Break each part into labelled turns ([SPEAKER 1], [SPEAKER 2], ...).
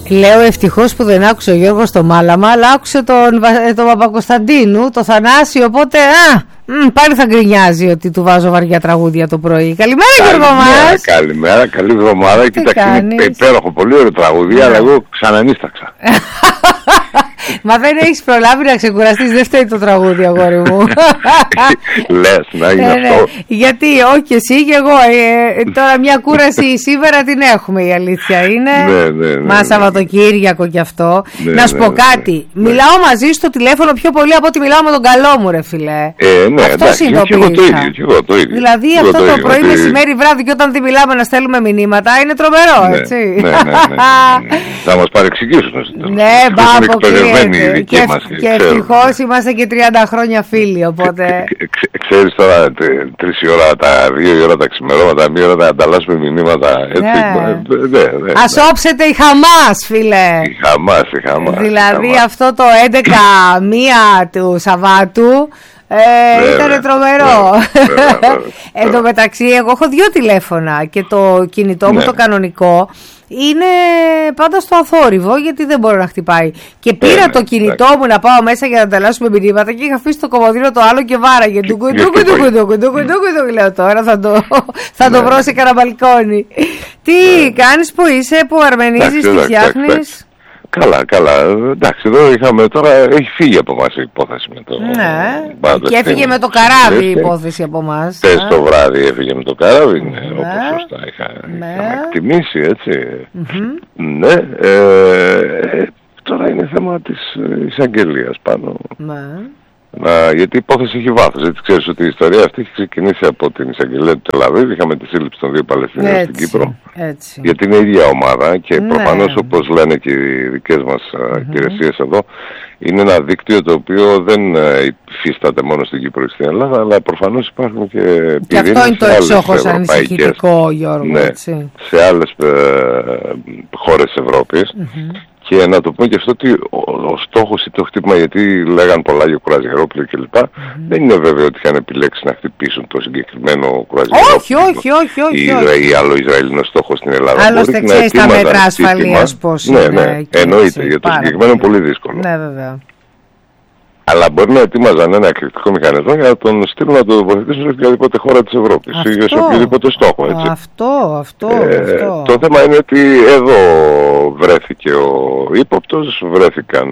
[SPEAKER 1] Λέω ευτυχώς που δεν άκουσε ο Γιώργος το Μάλαμα, αλλά άκουσε τον Παπακοσταντίνου, το Θανάση, οπότε πάλι θα γκρινιάζει ότι του βάζω βαριά τραγούδια το πρωί. Καλημέρα Γιώργο μας.
[SPEAKER 2] Καλημέρα, καλή εβδομάδα. Κοίταξε, είναι υπέροχο, πολύ ωραίο τραγούδι, αλλά εγώ ξανανίσταξα.
[SPEAKER 1] Μα δεν έχεις προλάβει να ξεκουραστείς, δεν φταίει το τραγούδι, αγόρι μου.
[SPEAKER 2] Λες, να είναι αυτό.
[SPEAKER 1] Γιατί όχι και εσύ και εγώ. Τώρα μια κούραση σήμερα την έχουμε, η αλήθεια είναι. Μα Σαββατοκύριακο κι αυτό. Να σου πω κάτι. Μιλάω μαζί στο τηλέφωνο πιο πολύ από ότι μιλάω με τον καλό μου, ρε φιλέ. Αυτό συνειδητοποίησα. Δηλαδή αυτό το πρωί, μεσημέρι, βράδυ και όταν δεν μιλάμε να στέλνουμε μηνύματα είναι τρομερό, έτσι.
[SPEAKER 2] Θα μας παρεξηγήσουν.
[SPEAKER 1] Ναι, μπα, και ευτυχώς είμαστε και 30 χρόνια φίλοι, οπότε...
[SPEAKER 2] Ξέρεις τώρα 3 η ώρα, 2 η ώρα τα ξημερώματα, 1 ώρα να ανταλλάσσουμε μηνύματα, έτσι.
[SPEAKER 1] Ας όψετε η Χαμάς, φίλε.
[SPEAKER 2] Η Χαμάς.
[SPEAKER 1] Δηλαδή αυτό το 11-1 του Σαββάτου ήταν τρομερό. Εν τω μεταξύ εγώ έχω 2 τηλέφωνα και το κινητό μου το κανονικό είναι πάντα στο αθόρυβο, γιατί δεν μπορώ να χτυπάει. Και πήρα το κινητό μου να πάω μέσα για να ανταλλάσσουμε μηνύματα και είχα αφήσει το κομμωδίνο το άλλο και βάραγε. Ντουκου. Λέω τώρα θα το βρω σε κανένα μπαλκόνι. Τι κάνεις, που είσαι, που αρμενίζεις, τι φτιάχνεις?
[SPEAKER 2] Καλά. Εντάξει, εδώ είχαμε τώρα, έχει φύγει από εμάς η υπόθεση με το...
[SPEAKER 1] Ναι, και έφυγε με το καράβι η υπόθεση από εμάς.
[SPEAKER 2] Χθες το βράδυ έφυγε με το καράβι, όπως σωστά είχαμε εκτιμήσει, έτσι. Ναι, τώρα είναι θέμα της εισαγγελίας πάνω. Γιατί η υπόθεση έχει βάθος. Έτσι, ξέρεις ότι η ιστορία αυτή έχει ξεκινήσει από την εισαγγελία του Τελαβίβ. Είχαμε τη σύλληψη των 2 Παλαιστινίων στην Κύπρο. Γιατί είναι η ίδια ομάδα και προφανώς, όπως λένε και οι δικές μας υπηρεσίες εδώ, είναι ένα δίκτυο το οποίο δεν υφίσταται μόνο στην Κύπρο και στην Ελλάδα, αλλά προφανώς υπάρχουν και πυρήνες.
[SPEAKER 1] Και αυτό είναι το εξόχως ανησυχητικό, Γιώργο, έτσι.
[SPEAKER 2] Σε άλλες χώρες της Ευρώπης. Και να το πούμε και αυτό ότι ο στόχος ή το χτύπημα, γιατί λέγαν πολλά για κουραζιερόπλαιο κλπ. Δεν είναι βέβαιο ότι είχαν επιλέξει να χτυπήσουν το συγκεκριμένο κουραζιερόπλαιο.
[SPEAKER 1] Όχι.
[SPEAKER 2] Ή άλλο Ισραηλινό στόχο στην Ελλάδα.
[SPEAKER 1] Άλλωστε ξέρεις τα μέτρα ασφαλείας πώς είναι.
[SPEAKER 2] Ναι, εννοείται. Για το συγκεκριμένο είναι πολύ δύσκολο.
[SPEAKER 1] Ναι, βέβαια.
[SPEAKER 2] Αλλά μπορεί να ετοίμαζαν ένα εκρηκτικό μηχανισμό για να τον στείλουν να τον βοηθήσουν σε οποιαδήποτε χώρα της Ευρώπης ή σε οποιοδήποτε στόχο, έτσι.
[SPEAKER 1] Αυτό.
[SPEAKER 2] Το θέμα είναι ότι εδώ βρέθηκε ο ύποπτος, βρέθηκαν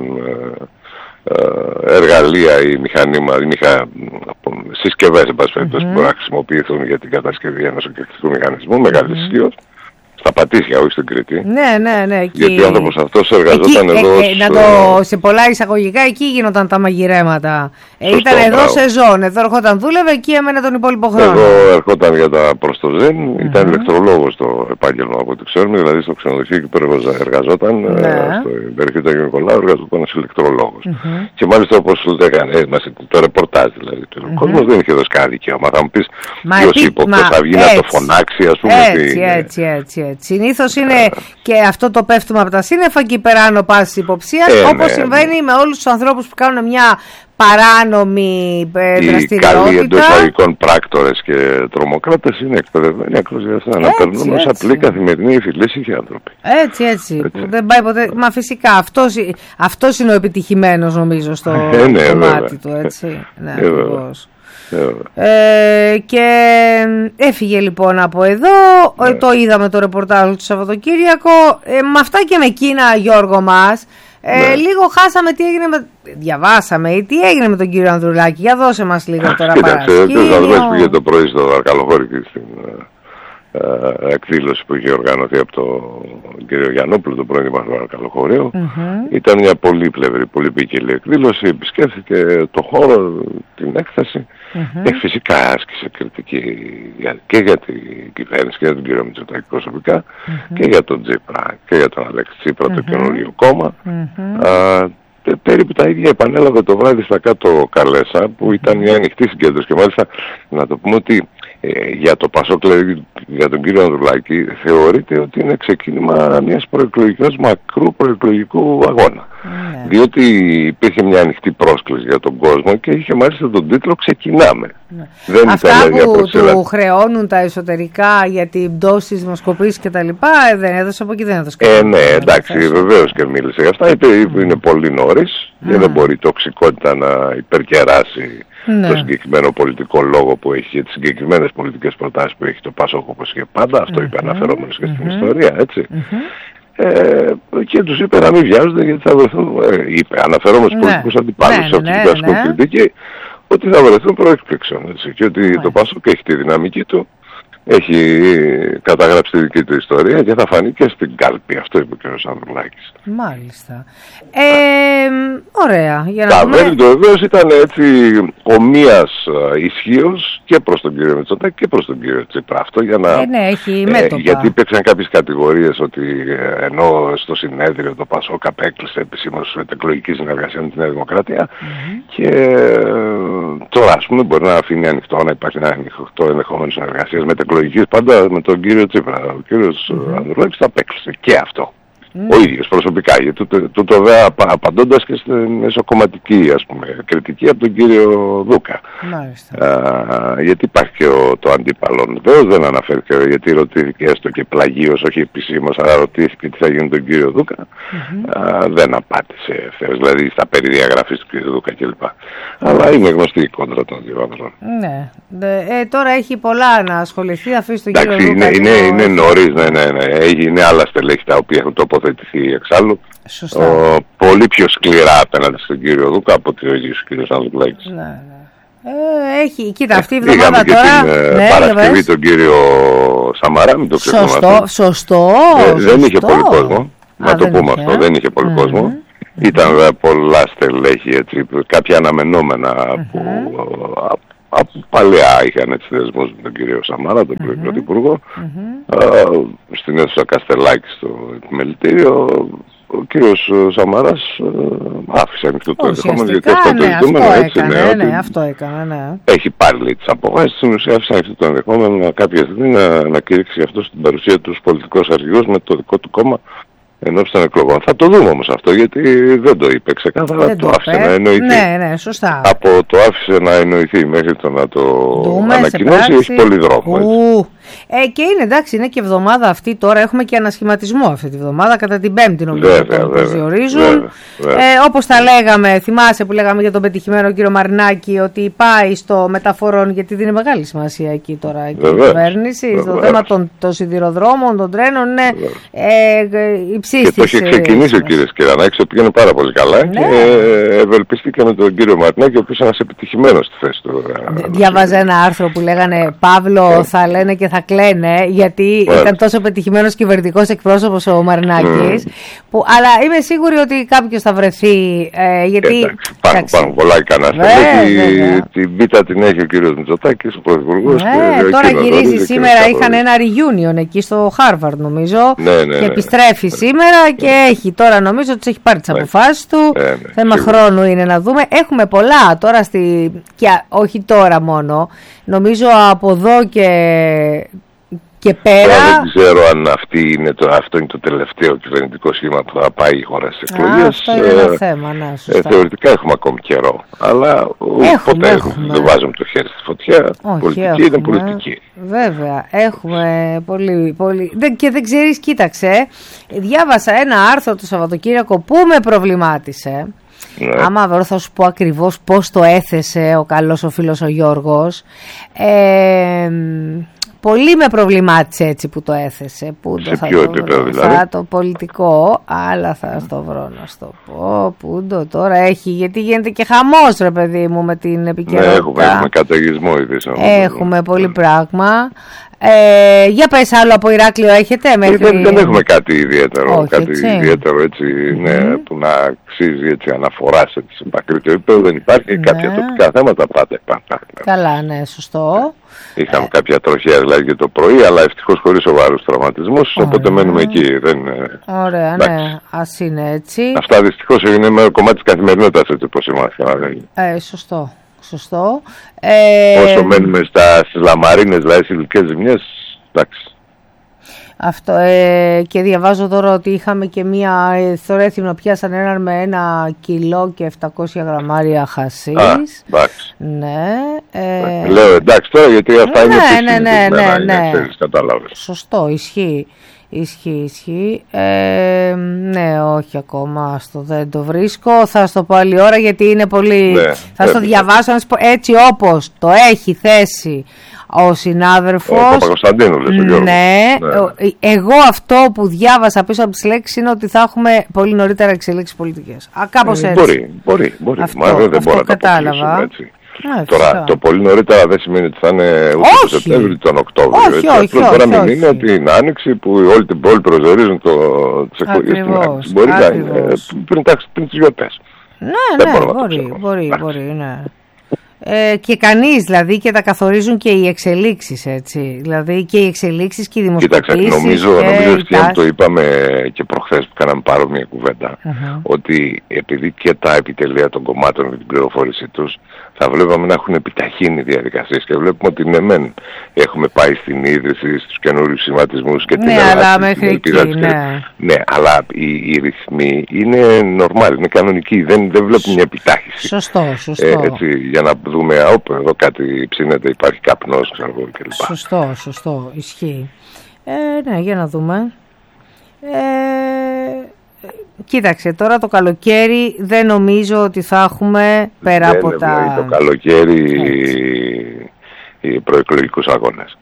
[SPEAKER 2] εργαλεία ή συσκευές, εν πάση περιπτώσει, που μπορούν να χρησιμοποιηθούν για την κατασκευή ενός εκρηκτικού μηχανισμού μεγάλης ισχύως. Στα Πατήσια, όχι στην Κρήτη.
[SPEAKER 1] Ναι.
[SPEAKER 2] Γιατί ο άνθρωπος αυτός εργαζόταν εδώ.
[SPEAKER 1] Σε πολλά εισαγωγικά εκεί γίνονταν τα μαγειρέματα. Ήταν εδώ σεζόν. Εδώ ερχόταν, δούλευε, εκεί έμενε τον υπόλοιπο χρόνο.
[SPEAKER 2] Εδώ ερχόταν για τα προστοζέν. Ήταν ηλεκτρολόγος το επάγγελμα από ό,τι ξέρουμε. Δηλαδή στο ξενοδοχείο εκεί που εργαζόταν, στην περιοχή του Αγίου Νικολάου, εργαζόταν ως ηλεκτρολόγος. Και μάλιστα όπως λέγανε το ρεπορτάζ δηλαδή. Ο κόσμος δεν είχε δώσει κανένα δικαίωμα. Θα μου πεις ποιος ύποπτος θα βγει να το φωνάξει, ας πούμε.
[SPEAKER 1] Έτσι. Συνήθως είναι και αυτό το πέφτουμε από τα σύννεφα και υπεράνω πάσης υποψίας, όπως συμβαίνει με όλους τους ανθρώπους που κάνουν μια παράνομη δραστηριότητα.
[SPEAKER 2] Οι καλοί εντός εισαγωγικών πράκτορες και τρομοκράτες είναι εκπαιδευμένοι ακριβώς για αυτά. Να περνούν ως απλή καθημερινή φιλήσυχοι άνθρωποι.
[SPEAKER 1] Έτσι. Δεν πάει ποτέ. Μα φυσικά αυτός είναι ο επιτυχημένος, νομίζω, στο κομμάτι του, έτσι. Ναι, ακριβώς. Και έφυγε λοιπόν από εδώ. Το είδαμε το ρεπορτάζ του Σαββατοκύριακο. Με αυτά και με εκείνα, Γιώργο μας, λίγο χάσαμε τι έγινε διαβάσαμε ή τι έγινε με τον κύριο Ανδρουλάκη. Για δώσε μας λίγο τώρα παρασκήνιο.
[SPEAKER 2] Κοίταξε, πήγε το πρωί στο Αρκαλοχώρη και στην εκδήλωση που είχε οργανωθεί από τον κύριο Γιαννόπουλο, τον πρώην δημάρχο του Αρκαλοχωρίου. Ήταν μια πολύπλευρη, πολυπίκυλη εκδήλωση. Επισκέφθηκε το χώρο, την έκθεση. Και φυσικά άσκησε κριτική και για την κυβέρνηση και για τον κύριο Μητσοτάκη προσωπικά και για τον Τσίπρα και για τον Αλέξη Τσίπρα, το καινούριο κόμμα. Περίπου τα ίδια επανέλαβε το βράδυ στα κάτω Καλέσα, που ήταν μια ανοιχτή συγκέντρωση. Και μάλιστα να το πούμε ότι για το Πασόκ, για τον κύριο Ανδρουλάκη, θεωρείται ότι είναι ξεκίνημα μιας προεκλογικής, μακρού προεκλογικού αγώνα. Διότι υπήρχε μια ανοιχτή πρόσκληση για τον κόσμο και είχε μάλιστα τον τίτλο «Ξεκινάμε».
[SPEAKER 1] Δεν αυτά που του χρεώνουν τα εσωτερικά για την πτώση της δημοσκοπήσης και τα λοιπά, δεν έδωσε από εκεί, δεν έδωσε.
[SPEAKER 2] Ναι, εντάξει, βεβαίως και μίλησε για αυτά. Είπε είναι πολύ νωρίς και δεν μπορεί η τοξικότητα να υπερκεράσει το συγκεκριμένο πολιτικό λόγο που έχει και τις συγκεκριμένες πολιτικές προτάσεις που έχει το ΠΑΣΟΚ, όπως και πάντα. Αυτό είπε αναφερόμενος και στην ιστορία, έτσι. Και τους είπε να μην βιάζονται γιατί θα βρεθούν, είπε αναφερόμενος πολιτικούς αντιπάλους σε αυτή την ασκούν κριτική, ότι θα βρεθούν προεκπλήξεων, και ότι το ΠΑΣΟΚ έχει τη δυναμική του, έχει καταγράψει τη δική του ιστορία και θα φανεί και στην κάλπη. Αυτό είπε ο κ. Ανδρουλάκης.
[SPEAKER 1] Μάλιστα. Ωραία.
[SPEAKER 2] Τα μέλη του βεβαίως ήταν έτσι ομοίας ισχύως και προς τον κύριο Μητσοτάκη και προς τον κύριο Τσίπρα. Αυτό για να...
[SPEAKER 1] έχει μέτωπα.
[SPEAKER 2] Γιατί υπήρξαν κάποιες κατηγορίες ότι ενώ στο συνέδριο το ΠΑΣΟΚ απέκλεισε επισήμως μετεκλογική συνεργασία με τη Νέα Δημοκρατία και τώρα ας πούμε μπορεί να αφήνει ανοιχτό να υπάρχει ένα ανοιχτό ενδεχόμενο συνεργασίας μετεκλογικής πάντα με τον κύριο Τσίπρα. Ο κύριος Ανδρουλάκης το απέκλεισε και αυτό. Ο ίδιος προσωπικά, γιατί τούτο βέβαια απαντώντας και στην εσωκομματική ας πούμε κριτική από τον κύριο Δούκα. Γιατί υπάρχει και το αντίπαλο. Βεβαίως δεν αναφέρθηκε, γιατί ρωτήθηκε έστω και πλαγίως, όχι επισήμως, αλλά ρωτήθηκε τι θα γίνει τον κύριο Δούκα. Δεν απάντησε ευθέως, δηλαδή στα περί διαγραφής του κύριου Δούκα κλπ. Αλλά είναι γνωστή η κόντρα των δύο άνθρωπων.
[SPEAKER 1] Ναι. Τώρα έχει πολλά να ασχοληθεί, αφήσει τον κύριο Δούκα.
[SPEAKER 2] Είναι νωρίς, είναι άλλα στελέχη τα οποία έχουν τοποθετηθεί εξάλλου. Πολύ πιο σκληρά απέναντι στον κύριο Δούκα από ότι ο ίδιος ο κύριος Ανδρουλάκης.
[SPEAKER 1] Έχει, κοίτα, αυτή η εβδομάδα τώρα.
[SPEAKER 2] Την Παρασκευή τον κύριο Σαμαρά, μην το ξεχνάμε.
[SPEAKER 1] Σωστό.
[SPEAKER 2] Δεν είχε πολύ κόσμο. Να το πούμε αυτό, δεν είχε πολύ κόσμο. Ήταν πολλά στελέχη, έτσι, κάποια αναμενόμενα από παλιά είχαν έτσι δεσμούς με τον κύριο Σαμάρα, τον πρώην Πρωθυπουργό. Στην αίθουσα Καστελάκη στο επιμελητήριο. Ο κύριος Σαμαράς άφησε ανοιχτό το ενδεχόμενο, γιατί αυτό το ζητούμενο έτσι είναι.
[SPEAKER 1] Αυτό έκανε.
[SPEAKER 2] Έχει πάρει τις αποφάσεις, στην ουσία άφησε ανοιχτό το ενδεχόμενο κάποια στιγμή να κηρύξει αυτό στην παρουσία του πολιτικός αρχηγός με το δικό του κόμμα ενώπιση των εκλογών. Θα το δούμε όμως αυτό, γιατί δεν το είπε ξεκάθαρα, το άφησε να εννοηθεί.
[SPEAKER 1] Ναι, σωστά.
[SPEAKER 2] Από το άφησε να εννοηθεί μέχρι το να το ανακοινώσει έχει πολύ δρόμο.
[SPEAKER 1] Και είναι εντάξει, είναι και εβδομάδα αυτή τώρα, έχουμε και ανασχηματισμό αυτή τη βδομάδα, κατά την Πέμπτη νομίζω τον προσδιορίζουν. Όπως τα λέγαμε, θυμάσαι που λέγαμε για τον πετυχημένο κύριο Μαρινάκη, ότι πάει στο μεταφορών, γιατί δίνει μεγάλη σημασία εκεί τώρα η κυβέρνηση, στο θέμα των σιδηροδρόμων, των τρένων, είναι υψίστης.
[SPEAKER 2] Και το έχει ξεκινήσει ο κύριος Κυρανάκης, το πήγαινε πάρα πολύ καλά και ευελπιστήκα με τον κύριο Μαρινάκη, ο οποίος είναι ένας επιτυχημένος στη θέση του.
[SPEAKER 1] Διαβάζα ένα άρθρο που λέγανε Παύλο θα λένε και θα κλαίνε, γιατί ήταν τόσο πετυχημένος κυβερνητικός εκπρόσωπος ο Μαρινάκης, αλλά είμαι σίγουρη ότι κάποιος θα βρεθεί, γιατί...
[SPEAKER 2] Υπάρχουν πολλά ικανά την πίτα την έχει ο κύριος Μητσοτάκης, ο πρωθυπουργός.
[SPEAKER 1] Τώρα γυρίζει σήμερα, είχαν ένα reunion εκεί στο Χάρβαρντ νομίζω, και επιστρέφει σήμερα και έχει τώρα, νομίζω ότι έχει πάρει τις αποφάσεις του. Θέμα χρόνου είναι να δούμε. Έχουμε πολλά τώρα και όχι τώρα μόνο, νομίζω από εδώ και πέρα.
[SPEAKER 2] Δεν ξέρω αν αυτό είναι το τελευταίο κυβερνητικό σχήμα που θα πάει η χώρα στις εκλογές.
[SPEAKER 1] Αυτό είναι ένα θέμα, ναι, σωστά.
[SPEAKER 2] Θεωρητικά έχουμε ακόμη καιρό, αλλά ποτέ δεν βάζουμε το χέρι στη φωτιά. Πολιτική είναι πολιτική.
[SPEAKER 1] Βέβαια, έχουμε πολύ. Και δεν ξέρεις, κοίταξε, διάβασα ένα άρθρο το Σαββατοκύριακο που με προβλημάτισε. Άμα βρω θα σου πω ακριβώς πώς το έθεσε ο καλός ο φίλος ο Γιώργος. Πολύ με προβλημάτισε έτσι που το έθεσε.
[SPEAKER 2] Σε ποιο επίπεδο δηλαδή?
[SPEAKER 1] Το πολιτικό, αλλά θα το βρω να σου το πω. Πού τώρα έχει, γιατί γίνεται και χαμός ρε παιδί μου με την επικαιρότητα.
[SPEAKER 2] Έχουμε καταιγισμό ειδήσεων.
[SPEAKER 1] Έχουμε πολύ πράγμα. Για πες άλλο από Ηράκλειο έχετε?
[SPEAKER 2] Δεν έχουμε κάτι ιδιαίτερο. Ιδιαίτερο έτσι, που να αξίζει έτσι, αναφορά σε μακρύτερο επίπεδο. Δεν υπάρχει. Κάποια τοπικά θέματα πάντα υπάρχουν.
[SPEAKER 1] Καλά, ναι, σωστό.
[SPEAKER 2] Είχαμε κάποια τροχαία δηλαδή και το πρωί, αλλά ευτυχώς χωρίς σοβαρούς τραυματισμούς, οπότε μένουμε εκεί.
[SPEAKER 1] Ωραία, ναι, ας είναι έτσι.
[SPEAKER 2] Αυτά δυστυχώς είναι με κομμάτι της καθημερινότητας, έτσι όπως είμαστε.
[SPEAKER 1] Σωστό.
[SPEAKER 2] Όσο μένουμε στις λαμαρίνες, δηλαδή στις ηλικές ζημιές, εντάξει.
[SPEAKER 1] Αυτό, και διαβάζω τώρα ότι είχαμε και μία θωρέθυμνο, πιάσαν έναν με 1 κιλό και 700 γραμμάρια χασίς. Ναι.
[SPEAKER 2] Λέω εντάξει τώρα, γιατί αυτά είναι κατάλαβες.
[SPEAKER 1] Σωστό, ισχύει. Ναι, όχι ακόμα, δεν το βρίσκω. Θα στο πω άλλη ώρα, γιατί είναι πολύ. Θα στο διαβάσω έτσι όπως το έχει θέσει ο συνάδελφος.
[SPEAKER 2] Ο Παπακοσταντίνου, λες, ο Γιώργος.
[SPEAKER 1] Ναι, εγώ αυτό που διάβασα πίσω από τις λέξεις είναι ότι θα έχουμε πολύ νωρίτερα εξελίξεις πολιτικές. Κάπως έτσι.
[SPEAKER 2] Μπορεί.
[SPEAKER 1] Αυτό
[SPEAKER 2] δεν μπορώ να
[SPEAKER 1] κατάλαβα.
[SPEAKER 2] Έτσι. Τώρα, το πολύ νωρίτερα δεν σημαίνει ότι θα είναι ούτε τον Σεπτέμβριο ούτε τον Οκτώβριο.
[SPEAKER 1] Όχι.
[SPEAKER 2] Τώρα μην είναι ότι είναι Άνοιξη που όλοι προσδιορίζουν τις εκλογές στην Άνοιξη. Μπορεί να είναι πριν τις γιορτές.
[SPEAKER 1] Ναι, μπορεί, ναι. Και κανείς, δηλαδή, και τα καθορίζουν και οι εξελίξεις, έτσι. Δηλαδή και οι εξελίξεις και οι δημοσκοπήσεις.
[SPEAKER 2] Κοίταξε, νομίζω ότι το είπαμε και προχθές που κάναμε παρόμοια κουβέντα, ότι επειδή και τα επιτελεία των κομμάτων με την πληροφόρησή τους θα βλέπαμε να έχουν επιταχύνει διαδικασίες, και βλέπουμε ότι ναι μεν έχουμε πάει στην ίδρυση, στους καινούριους σχηματισμούς και την
[SPEAKER 1] Ελλάδα.
[SPEAKER 2] Ναι, αλλά οι ρυθμοί είναι νορμάλ, είναι κανονικοί, δεν βλέπουμε μια επιτάχυση.
[SPEAKER 1] Σωστό.
[SPEAKER 2] Έτσι, για να δούμε, εδώ κάτι ψήνεται, υπάρχει καπνός, ξέρω εγώ κλπ.
[SPEAKER 1] Σωστό, ισχύει. Ναι, για να δούμε. Κοίταξε, τώρα το καλοκαίρι δεν νομίζω ότι θα έχουμε πέρα από τα...
[SPEAKER 2] Το καλοκαίρι οι προεκλογικούς αγώνες.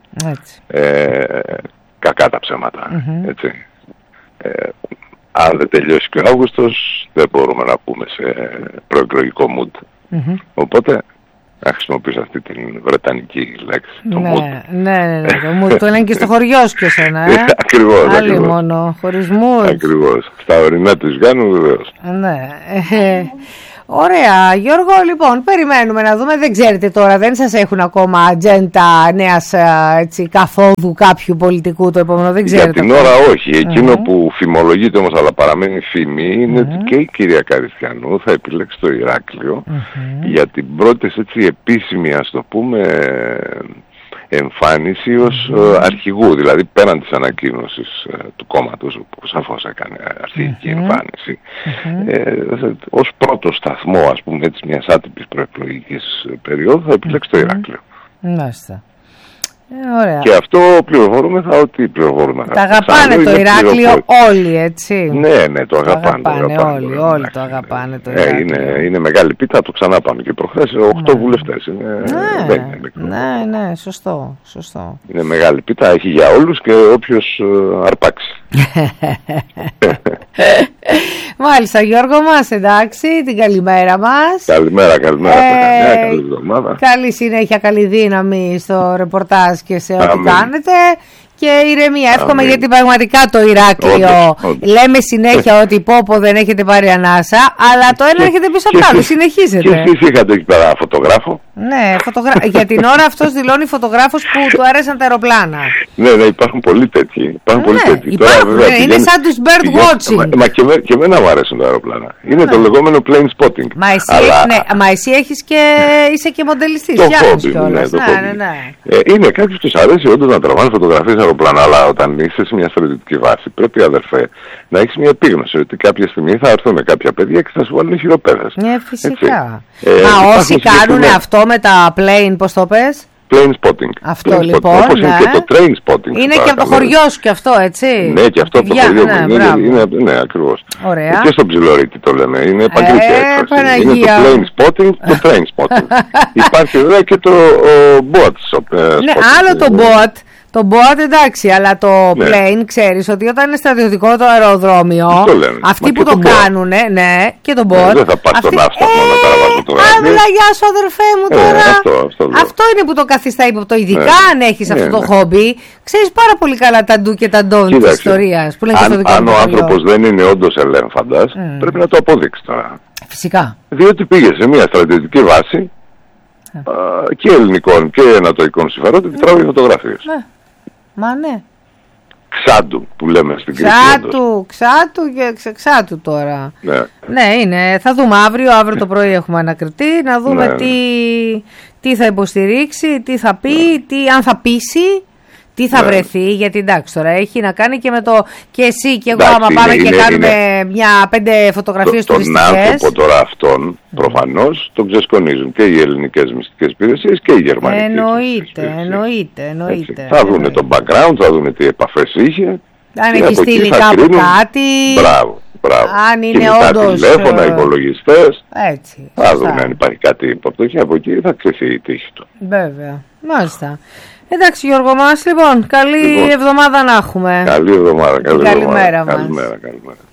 [SPEAKER 2] Κακά τα ψέματα, έτσι. Αν δεν τελειώσει και ο Αύγουστος, δεν μπορούμε να πούμε σε προεκλογικό mood. Οπότε, να χρησιμοποιήσω αυτή την βρετανική λέξη, το mood.
[SPEAKER 1] Ναι, το mood. Το λένε και στο χωριό σου και εσένα,
[SPEAKER 2] Ακριβώς.
[SPEAKER 1] Άλλοι μόνο, χωρίς mood.
[SPEAKER 2] Ακριβώς. Στα ορεινά του Γιάννου, βεβαίως.
[SPEAKER 1] Ναι. Ωραία, Γιώργο, λοιπόν, περιμένουμε να δούμε. Δεν ξέρετε τώρα, δεν σας έχουν ακόμα ατζέντα νέας καθόδου κάποιου πολιτικού το επόμενο, δεν ξέρετε.
[SPEAKER 2] Για την ώρα όχι. Εκείνο που φημολογείται όμως, αλλά παραμένει φήμη, είναι ότι και η κυρία Καριστιανού θα επιλέξει το Ηράκλειο για την πρώτη επίσημη, ας το πούμε, εμφάνιση ως αρχηγού, δηλαδή πέραν της ανακοίνωσης του κόμματος που σαφώς έκανε αρχική εμφάνιση, ως πρώτο σταθμό, ας πούμε, έτσι, μιας άτυπης προεκλογικής περίοδου θα επιλέξει το Ηράκλειο.
[SPEAKER 1] Μάλιστα. Ωραία.
[SPEAKER 2] Και αυτό πληροφορούμε ότι πληροφορούμε.
[SPEAKER 1] Τα αγαπάνε το Ηράκλειο όλοι, έτσι.
[SPEAKER 2] Ναι, το αγαπάνε.
[SPEAKER 1] Όλοι το αγαπάνε το Ηράκλειο.
[SPEAKER 2] Είναι μεγάλη πίτα, το ξανά πάμε και προχθές, 8 βουλευτές.
[SPEAKER 1] Ναι, σωστό.
[SPEAKER 2] Είναι μεγάλη πίτα, έχει για όλους και όποιος αρπάξει.
[SPEAKER 1] Μάλιστα, Γιώργο μας, εντάξει, την καλημέρα μας.
[SPEAKER 2] Καλημέρα, καλή εβδομάδα.
[SPEAKER 1] Καλή συνέχεια, καλή δύναμη στο ρεπορτάζ και σε ό,τι κάνετε. Και ηρεμία, εύχομαι, γιατί πραγματικά το Ηράκλειο λέμε συνέχεια ότι πόπο δεν έχετε πάρει ανάσα, αλλά το ένα έρχεται πίσω από το άλλο, συνεχίζετε.
[SPEAKER 2] Και εσείς είχατε εκεί πέρα φωτογράφο.
[SPEAKER 1] Ναι, για την ώρα αυτός δηλώνει φωτογράφος που του αρέσαν τα αεροπλάνα.
[SPEAKER 2] Ναι, υπάρχουν πολλοί τέτοιοι.
[SPEAKER 1] Είναι σαν τους bird watching.
[SPEAKER 2] Μα και εμένα μου αρέσουν τα αεροπλάνα. Είναι το λεγόμενο plane spotting.
[SPEAKER 1] Μα εσύ είσαι και μοντελιστής.
[SPEAKER 2] Το χόμπι μου, ναι. Είναι κάποιους τους αρέσει όντως να τραβάνε φωτογραφίες αεροπλάνα, αλλά όταν είσαι σε μια στρατιωτική βάση πρέπει, αδερφέ, να έχεις μια επίγνωση ότι κάποια στιγμή θα έρθουν κάποια παιδιά και θα σου βάλουν χειροπέδες.
[SPEAKER 1] Ναι, φυσικά. Μα όσοι κάνουν αυτό με τα plane, πώς το πες?
[SPEAKER 2] Plane spotting.
[SPEAKER 1] Αυτό λοιπόν.
[SPEAKER 2] Όπως είναι και το train spotting.
[SPEAKER 1] Είναι και από το χωριό σου και αυτό, έτσι.
[SPEAKER 2] Ναι, και αυτό από το χωριό μου. Ναι, ακριβώς.
[SPEAKER 1] Ωραία.
[SPEAKER 2] Και στο Ψιλορίτη το λέμε. Είναι επαγγελματική έκφραση. Είναι το plane spotting, το train spotting. Υπάρχει βέβαια και το boat.
[SPEAKER 1] Ναι, άλλο το boat. Το boat εντάξει, αλλά το plane ξέρεις ότι όταν είναι στρατιωτικό το αεροδρόμιο, αυτοί που το κάνουν, ναι, και το boat.
[SPEAKER 2] Δεν θα πας στον αύσταθμο να παραβάζω το γραφείο.
[SPEAKER 1] Άμυλα, γεια σου αδερφέ μου τώρα. Αυτό είναι που το καθιστά ύποπτο, ειδικά αν έχεις αυτό το χόμπι. Ξέρεις πάρα πολύ καλά τα ντου και τα ντόν της ιστορίας.
[SPEAKER 2] Αν ο άνθρωπος δεν είναι όντως ελέμφαντας, πρέπει να το αποδείξει τώρα.
[SPEAKER 1] Φυσικά.
[SPEAKER 2] Διότι πήγε σε μια στρατιωτική βάση και ελληνικών και ανατοικών συμφερόντων και τράβει φωτογραφίες.
[SPEAKER 1] Μα ναι.
[SPEAKER 2] Ξάτου που λέμε στην Κρήτη.
[SPEAKER 1] Ξάτου και ξάτου τώρα. Ναι, είναι. Θα δούμε αύριο το πρωί έχουμε ανακριτή, να δούμε τι θα υποστηρίξει, τι θα πει, αν θα πείσει, τι θα βρεθεί, γιατί εντάξει τώρα έχει να κάνει και με το και εσύ και εγώ άμα πάμε και κάνουμε μια 5 φωτογραφίες τουριστικές.
[SPEAKER 2] Τον άνθρωπο τώρα αυτόν προφανώς τον ξεσκονίζουν και οι ελληνικές μυστικές υπηρεσίες και οι γερμανικές.
[SPEAKER 1] Εννοείται.
[SPEAKER 2] Θα δούνε το background, θα δούνε τι επαφές είχε.
[SPEAKER 1] Αν έχει στείλει κάπου κάτι.
[SPEAKER 2] Μπράβο.
[SPEAKER 1] Αν είναι
[SPEAKER 2] κινητά
[SPEAKER 1] όντως
[SPEAKER 2] τηλέφωνα, υπολογιστές.
[SPEAKER 1] Έτσι.
[SPEAKER 2] Θα δουν αν υπάρχει κάτι πορτοχή, από εκεί θα κρυθεί η τύχη του.
[SPEAKER 1] Βέβαια. Μάλιστα. Εντάξει Γιώργο μας, λοιπόν, καλή εβδομάδα να έχουμε.
[SPEAKER 2] Καλή εβδομάδα.
[SPEAKER 1] Καλημέρα μας.
[SPEAKER 2] Καλημέρα.